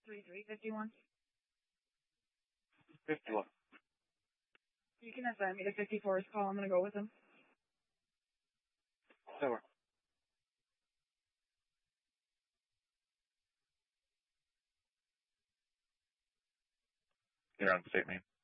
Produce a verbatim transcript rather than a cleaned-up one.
three three fifty-one. fifty-one. You can assign me to fifty-four's call. I'm going to go with him. Over. You're on state, man.